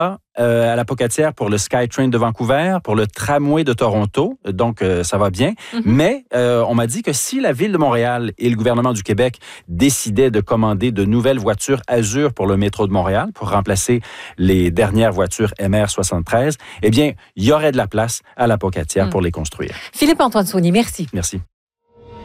à la Pocatière pour le SkyTrain de Vancouver, pour le tramway de Toronto, donc ça va bien. Mais on m'a dit que si la Ville de Montréal et le gouvernement du Québec décidaient de commander de nouvelles voitures Azur pour le métro de Montréal, pour remplacer les dernières voitures MR73, eh bien, il y aurait de la place à la Pocatière pour les construire. Philippe-Antoine Saunier, merci. Merci.